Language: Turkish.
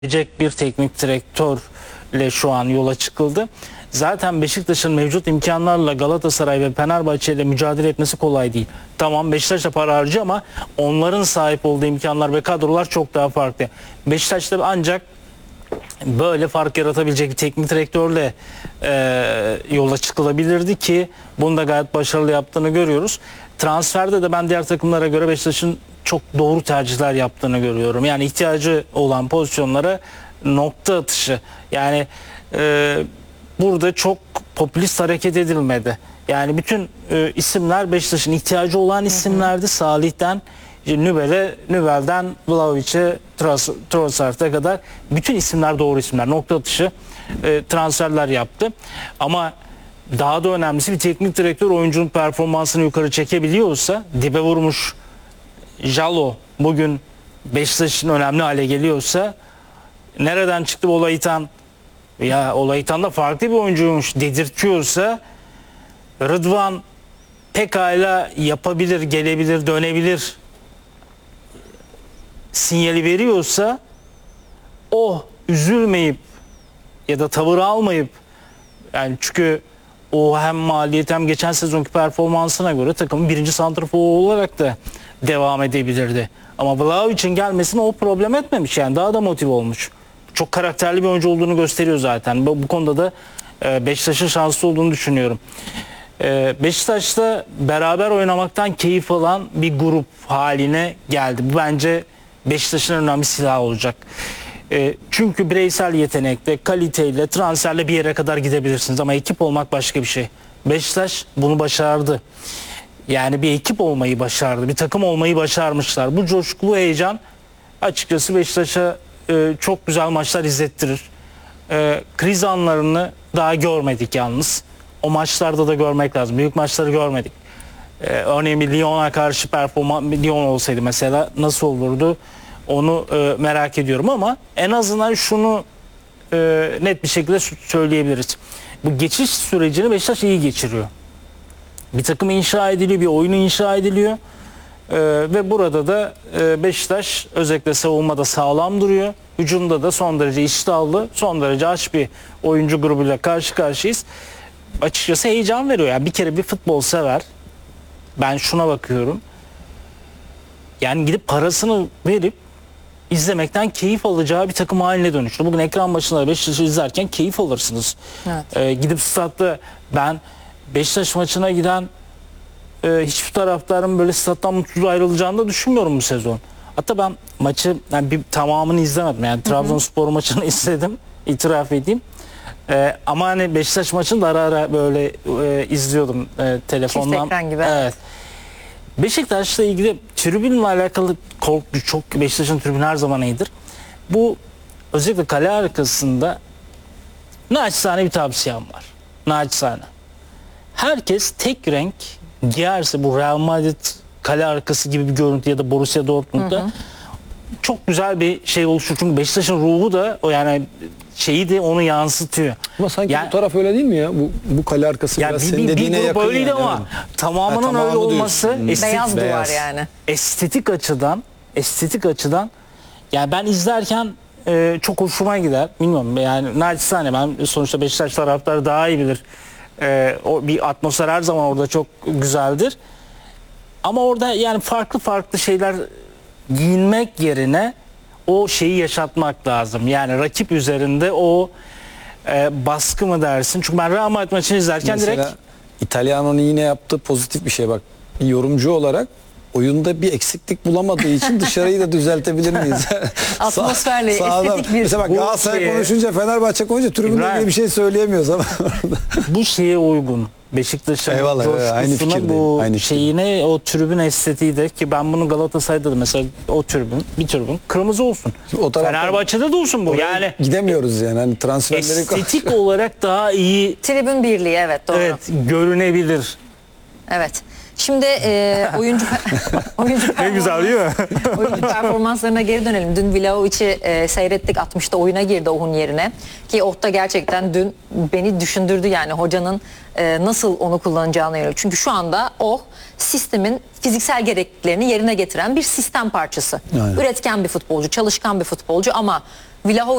gelecek bir teknik direktörle şu an yola çıkıldı. Zaten Beşiktaş'ın mevcut imkanlarla Galatasaray ve Fenerbahçe ile mücadele etmesi kolay değil. Tamam, Beşiktaş da para harcıyor ama onların sahip olduğu imkanlar ve kadrolar çok daha farklı. Beşiktaş'ta ancak böyle fark yaratabilecek bir teknik direktörle yola çıkılabilirdi ki bunu da gayet başarılı yaptığını görüyoruz. Transferde de ben diğer takımlara göre Beşiktaş'ın çok doğru tercihler yaptığını görüyorum. Yani ihtiyacı olan pozisyonlara nokta atışı. Yani burada çok popülist hareket edilmedi. Yani bütün isimler Beşiktaş'ın ihtiyacı olan isimlerdi. Salih'ten Nübel'den Vlahovic'e, Trossard'a kadar bütün isimler doğru isimler. Nokta atışı transferler yaptı. Ama daha da önemlisi bir teknik direktör oyuncunun performansını yukarı çekebiliyorsa, dibe vurmuş Jalo bugün Beşiktaş'ın önemli hale geliyorsa, nereden çıktı bu Olayitan? Ya Olayitan da farklı bir oyuncuymuş dedirtiyorsa, Rıdvan pekala yapabilir, gelebilir, dönebilir sinyali veriyorsa, o üzülmeyip ya da tavır almayıp, yani çünkü o hem maliyet hem geçen sezonki performansına göre takımın birinci santrafor olarak da devam edebilirdi. Ama Vlahovic'in gelmesine o problem etmemiş, yani daha da motive olmuş. Çok karakterli bir oyuncu olduğunu gösteriyor zaten. Bu konuda da Beşiktaş'ın şanslı olduğunu düşünüyorum. Beşiktaş'ta beraber oynamaktan keyif alan bir grup haline geldi. Bu bence Beşiktaş'ın önemli silahı olacak. Çünkü bireysel yetenekle, kaliteyle, transferle bir yere kadar gidebilirsiniz ama ekip olmak başka bir şey. Beşiktaş bunu başardı. Yani bir ekip olmayı başardı, bir takım olmayı başarmışlar. Bu coşkulu heyecan açıkçası Beşiktaş'a çok güzel maçlar izlettirir. Kriz anlarını daha görmedik yalnız. O maçlarda da görmek lazım. Büyük maçları görmedik. Örneğin bir Lyon'a karşı performans, Lyon olsaydı mesela nasıl olurdu? Onu merak ediyorum ama en azından şunu net bir şekilde söyleyebiliriz. Bu geçiş sürecini Beşiktaş iyi geçiriyor. Bir takım inşa ediliyor, bir oyunu inşa ediliyor. Ve burada da Beşiktaş özellikle savunmada sağlam duruyor. Hücumda da son derece iştahlı, son derece aç bir oyuncu grubuyla karşı karşıyayız. Açıkçası heyecan veriyor. Yani bir kere bir futbol sever. Ben şuna bakıyorum. Yani gidip parasını verip izlemekten keyif alacağı bir takım haline dönüştü. Bugün ekran başında Beşiktaş'ı izlerken keyif alırsınız. Evet. Gidip statta, ben Beşiktaş maçına giden hiçbir taraftarın böyle stat'tan mutsuz ayrılacağını da düşünmüyorum bu sezon. Hatta ben maçı yani bir tamamını izlemedim. Yani Trabzonspor maçını izledim, itiraf edeyim. Ama hani Beşiktaş maçını da ara ara böyle izliyordum telefondan. Çift ekran gibi. Evet. Beşiktaş'la ilgili tribünle alakalı korku çok. Beşiktaş'ın tribünü her zaman iyidir. Bu özellikle kale arkasında naçizane bir tavsiyem var. Naçizane. Herkes tek renk giyerse, bu Real Madrid kale arkası gibi bir görüntü ya da Borussia Dortmund'da çok güzel bir şey oluşur. Çünkü Beşiktaş'ın ruhu da o, yani şeyi de onu yansıtıyor. Ama sanki yani, bu taraf öyle değil mi ya? Bu kale arkası biraz senin dediğine bir yakın. grup öyleydi yani, ama evet. tamamının öyle olması Beyaz duvar yani. Estetik açıdan yani ben izlerken çok hoşuma gider. Bilmiyorum yani, naçizane ben sonuçta Beşiktaş taraftarı daha iyi bilir. O bir atmosfer her zaman orada çok güzeldir. Ama orada yani farklı şeyler giyinmek yerine o şeyi yaşatmak lazım. Yani rakip üzerinde o baskı mı dersin? Çünkü ben Real Madrid maçını izlerken Mesela direkt İtalyana'nın yine yaptığı pozitif bir şey, bak. Bir yorumcu olarak oyunda bir eksiklik bulamadığı için dışarıyı da düzeltebilir miyiz? Atmosferle, estetik bir... Mesela bak, Galatasaray konuşunca, Fenerbahçe konuşunca tribünle ilgili bir şey söyleyemiyoruz ama bu şeye uygun. Beşiktaş'ın coşkusuna, bu aynı şeyine, o tribün estetiği de, ki ben bunu Galatasaray'da da mesela o bir tribün kırmızı olsun. O Fenerbahçe'de de olsun bu. Yani gidemiyoruz yani, hani transferleri estetik olarak daha iyi, Tribün birliği, evet, doğru. evet, görünebilir. Evet. Şimdi oyuncu Ne güzel değil mi? oyuncu performanslarına geri dönelim. Dün Vlahovic'i seyrettik. 60'ta oyuna girdi Oh'un yerine. Ki Oh da gerçekten dün beni düşündürdü, yani hocanın nasıl onu kullanacağına yönelik. Çünkü şu anda Oh sistemin fiziksel gerekliliklerini yerine getiren bir sistem parçası. Aynen. Üretken bir futbolcu, çalışkan bir futbolcu ama Vlahovic